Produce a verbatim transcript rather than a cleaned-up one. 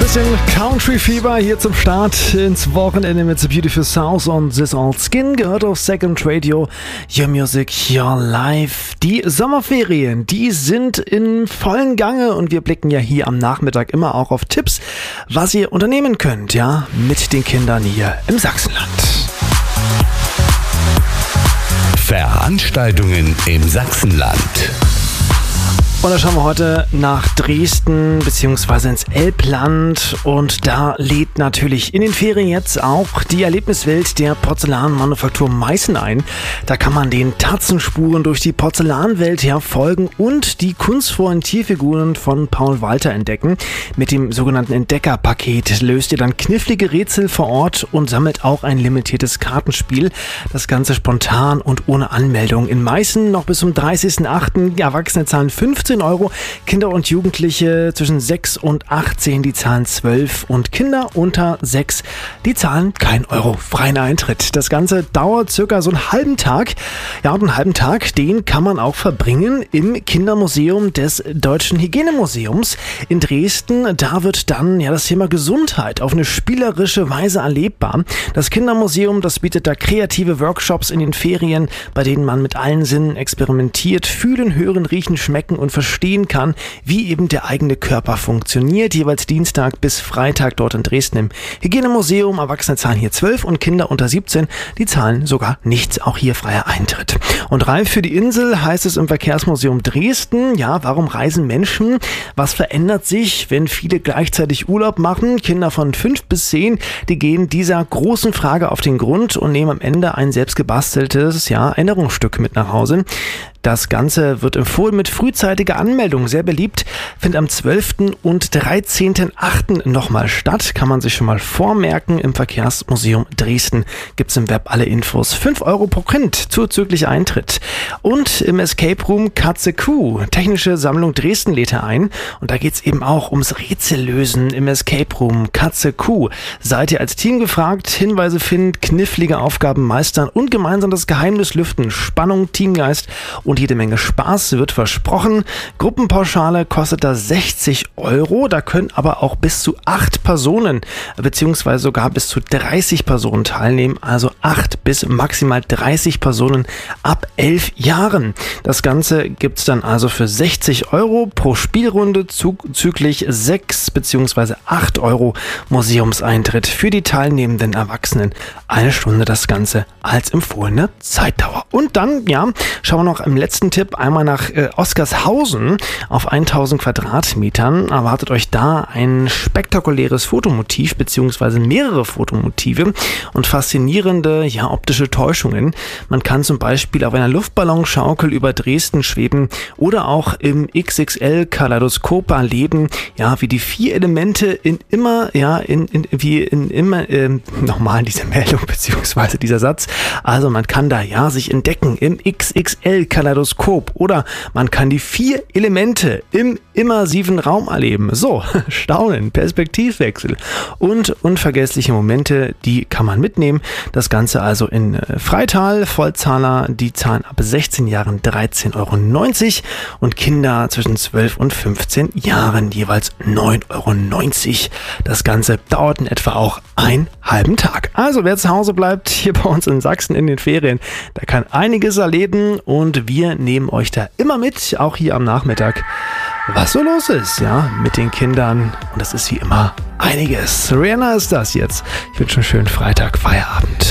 bisschen Country Fieber hier zum Start ins Wochenende mit The Beautiful South und This Old Skin, gehört auf Second Radio, Your Music, Your Life. Die Sommerferien, die sind in vollen Gange und wir blicken ja hier am Nachmittag immer auch auf Tipps, was ihr unternehmen könnt, ja, mit den Kindern hier im Sachsenland. Veranstaltungen im Sachsenland. Und da schauen wir heute nach Dresden bzw. ins Elbland und da lädt natürlich in den Ferien jetzt auch die Erlebniswelt der Porzellanmanufaktur Meißen ein. Da kann man den Tatzenspuren durch die Porzellanwelt herfolgen und die kunstvollen Tierfiguren von Paul Walter entdecken. Mit dem sogenannten Entdeckerpaket löst ihr dann knifflige Rätsel vor Ort und sammelt auch ein limitiertes Kartenspiel. Das Ganze spontan und ohne Anmeldung. In Meißen noch bis zum dreißigsten achten Erwachsene zahlen fünfzehn Euro, Kinder und Jugendliche zwischen sechs und achtzehn, die zahlen zwölf und Kinder unter sechs, die zahlen kein Euro, freien Eintritt. Das Ganze dauert circa so einen halben Tag. Ja, und einen halben Tag, den kann man auch verbringen im Kindermuseum des Deutschen Hygienemuseums in Dresden. Da wird dann ja das Thema Gesundheit auf eine spielerische Weise erlebbar. Das Kindermuseum, das bietet da kreative Workshops in den Ferien, bei denen man mit allen Sinnen experimentiert, fühlen, hören, riechen, schmecken und verstehen kann, wie eben der eigene Körper funktioniert. Jeweils Dienstag bis Freitag dort in Dresden im Hygienemuseum. Erwachsene zahlen hier zwölf und Kinder unter siebzehn, die zahlen sogar nichts. Auch hier freier Eintritt. Und reif für die Insel heißt es im Verkehrsmuseum Dresden. Ja, warum reisen Menschen? Was verändert sich, wenn viele gleichzeitig Urlaub machen? Kinder von fünf bis zehn, die gehen dieser großen Frage auf den Grund und nehmen am Ende ein selbstgebasteltes, ja, Erinnerungsstück mit nach Hause. Das Ganze wird empfohlen mit frühzeitiger Anmeldung, sehr beliebt, findet am zwölften und dreizehnten achten nochmal statt, kann man sich schon mal vormerken. Im Verkehrsmuseum Dresden gibt's im Web alle Infos. fünf Euro pro Kind, zuzüglich Eintritt. Und im Escape Room Katze Kuh, technische Sammlung Dresden lädt er ein und da geht's eben auch ums Rätsellösen im Escape Room Katze Kuh. Seid ihr als Team gefragt, Hinweise finden, knifflige Aufgaben meistern und gemeinsam das Geheimnis lüften. Spannung, Teamgeist und jede Menge Spaß wird versprochen. Gruppenpauschale kostet da sechzig Euro. Da können aber auch bis zu acht Personen beziehungsweise sogar bis zu dreißig Personen teilnehmen. Also acht bis maximal dreißig Personen ab elf Jahren. Das Ganze gibt's dann also für sechzig Euro pro Spielrunde, zuzüglich sechs beziehungsweise acht Euro Museumseintritt für die teilnehmenden Erwachsenen. Eine Stunde das Ganze als empfohlene Zeitdauer. Und dann, ja, schauen wir noch im letzten Tipp einmal nach äh, Oskarshausen auf tausend Quadratmetern. Erwartet euch da ein spektakuläres Fotomotiv beziehungsweise mehrere Fotomotive und faszinierende, ja, optische Täuschungen. Man kann zum Beispiel auf einer Luftballonschaukel über Dresden schweben oder auch im X X L-Kaleidoskop erleben, ja, wie die vier Elemente in immer, ja, in, in wie in immer, ähm, nochmal diese Meldung beziehungsweise dieser Satz. Also man kann da, ja, sich entdecken im X X L-Kaleidoskop oder man kann die vier Elemente im immersiven Raum erleben. So, Staunen, Perspektivwechsel und unvergessliche Momente, die kann man mitnehmen. Das Ganze also in Freital, Vollzahler, die zahlen ab sechzehn Jahren dreizehn Euro neunzig und Kinder zwischen zwölf und fünfzehn Jahren jeweils neun Euro neunzig. Das Ganze dauert in etwa auch einen halben Tag. Also wer zu Hause bleibt, hier bei uns in Sachsen in den Ferien, der kann einiges erleben und wir nehmen euch da immer mit, auch hier am Nachmittag, was so los ist, ja, mit den Kindern. Und das ist wie immer einiges. Rihanna ist das jetzt. Ich wünsche einen schönen Freitag, Feierabend.